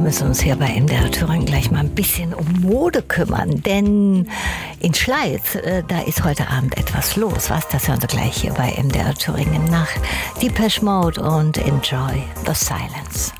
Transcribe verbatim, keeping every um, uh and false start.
müssen uns hier bei M D R Thüringen gleich mal ein bisschen um Mode kümmern, denn in Schleiz, äh, da ist heute Abend etwas los. Was? Das hören Sie gleich hier bei M D R Thüringen nach Depeche Mode und Enjoy the Silence.